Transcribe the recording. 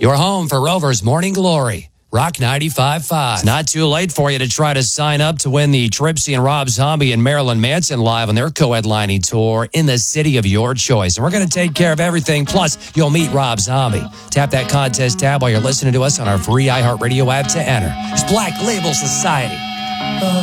Your home for Rover's Morning Glory. Rock 95.5. It's not too late for you to try to sign up to win the Tripsy and Rob Zombie and Marilyn Manson live on their co-headlining tour in the city of your choice. And we're going to take care of everything. Plus, you'll meet Rob Zombie. Tap that contest tab while you're listening to us on our free iHeartRadio app to enter. It's Black Label Society.